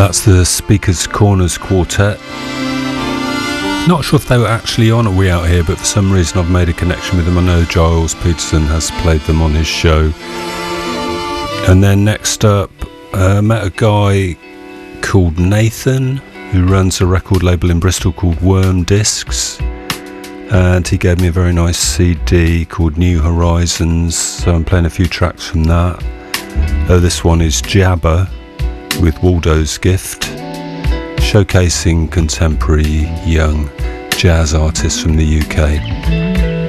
That's the Speakers Corners Quartet. Not sure if they were actually on a We Out Here, but for some reason I've made a connection with them. I know Giles Peterson has played them on his show. And then next up, met a guy called Nathan, who runs a record label in Bristol called Worm Discs. And he gave me a very nice CD called New Horizons, so I'm playing a few tracks from that. This one is Jabba with Waldo's Gift, showcasing contemporary young jazz artists from the UK.